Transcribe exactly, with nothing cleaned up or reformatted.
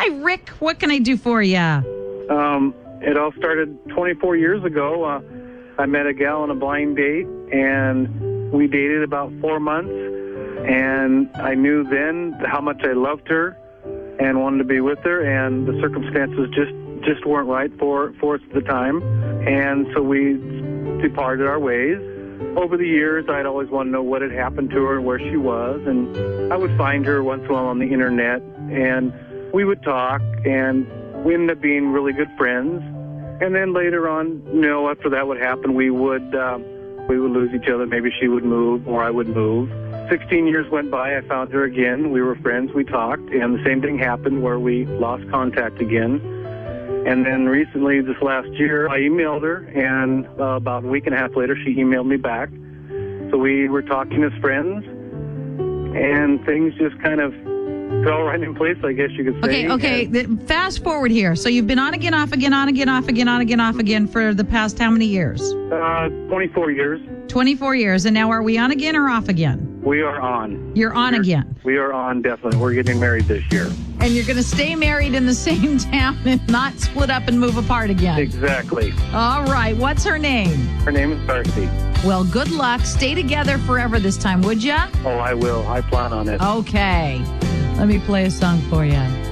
Hi, Rick. What can I do for you? Um, it all started twenty-four years ago. Uh, I met a gal on a blind date, and we dated about four months. And I knew then how much I loved her and wanted to be with her, and the circumstances just, just weren't right for, for us at the time. And so we departed our ways. Over the years, I'd always want to know what had happened to her and where she was, and I would find her once in a while on the internet, and we would talk, and we ended up being really good friends. And then later on, you know, after that would happen, we would um, we would lose each other. Maybe she would move, or I would move. Sixteen years went by. I found her again. We were friends. We talked, and the same thing happened where we lost contact again. And then recently, this last year, I emailed her, and uh, about a week and a half later, she emailed me back. So we were talking as friends, and things just kind of fell right in place, I guess you could say. Okay, okay. And, The- Fast forward here. So you've been on again, off again, on again, off again, on again, off again for the past how many years? uh, twenty-four years, twenty-four years. And now are we on again or off again? we are on. You're on again. We are on, definitely. We're getting married this year. And you're going to stay married in the same town and not split up and move apart again. Exactly. All right. What's her name? Her name is Darcy. Well, good luck. Stay together forever this time, would ya? Oh, I will. I plan on it. Okay. Let me play a song for you.